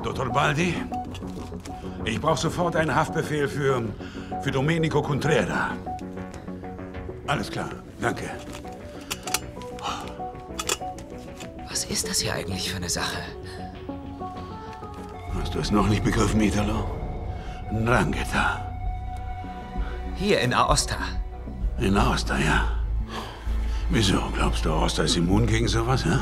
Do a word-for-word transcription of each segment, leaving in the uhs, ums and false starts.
Doktor Baldi, ich brauche sofort einen Haftbefehl für, für Domenico Contrera. Alles klar, danke. Was ist das hier eigentlich für eine Sache? Hast du es noch nicht begriffen, Italo? Ndrangheta. Hier in Aosta. In Aosta, ja. Wieso? Glaubst du, Aosta ist immun gegen sowas, ja?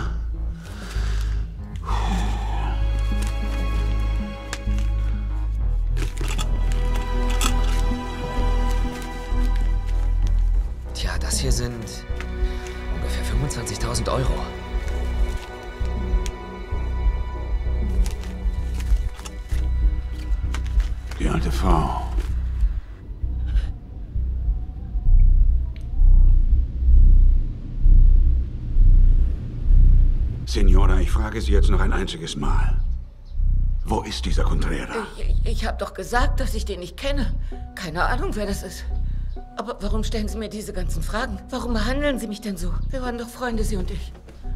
Tja, das hier sind ungefähr fünfundzwanzigtausend Euro. Die alte Frau. Signora, ich frage Sie jetzt noch ein einziges Mal. Wo ist dieser Contrera? Ich, ich habe doch gesagt, dass ich den nicht kenne. Keine Ahnung, wer das ist. Aber warum stellen Sie mir diese ganzen Fragen? Warum behandeln Sie mich denn so? Wir waren doch Freunde, Sie und ich.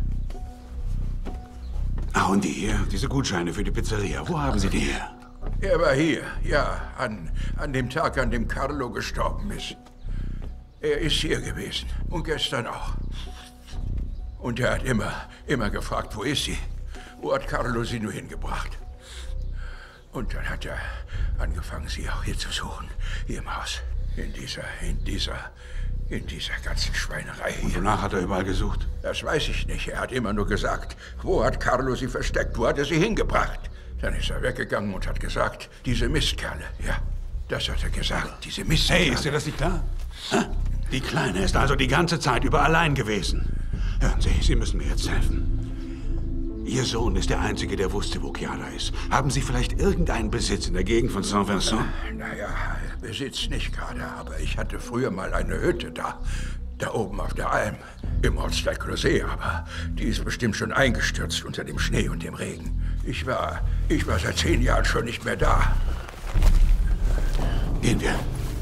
Ach, und die hier? Diese Gutscheine für die Pizzeria. Wo haben Sie die her? Er war hier, ja, an, an dem Tag, an dem Carlo gestorben ist. Er ist hier gewesen und gestern auch. Und er hat immer, immer gefragt, wo ist sie? Wo hat Carlo sie nur hingebracht? Und dann hat er angefangen, sie auch hier zu suchen, hier im Haus. In dieser, in dieser, in dieser ganzen Schweinerei hier. Und danach hat er überall gesucht? Das weiß ich nicht. Er hat immer nur gesagt, wo hat Carlo sie versteckt, wo hat er sie hingebracht? Dann ist er weggegangen und hat gesagt, diese Mistkerle. Ja, das hat er gesagt, diese Mistkerle. Hey, ist dir das nicht klar? Hä? Die Kleine ist also die ganze Zeit über allein gewesen. Hören Sie, Sie müssen mir jetzt helfen. Ihr Sohn ist der Einzige, der wusste, wo Chiara ist. Haben Sie vielleicht irgendeinen Besitz in der Gegend von Saint-Vincent? Naja, Besitz nicht gerade, aber ich hatte früher mal eine Hütte da. Da oben auf der Alm, im Ortsteil Crozet, aber die ist bestimmt schon eingestürzt unter dem Schnee und dem Regen. Ich war, ich war seit zehn Jahren schon nicht mehr da. Gehen wir.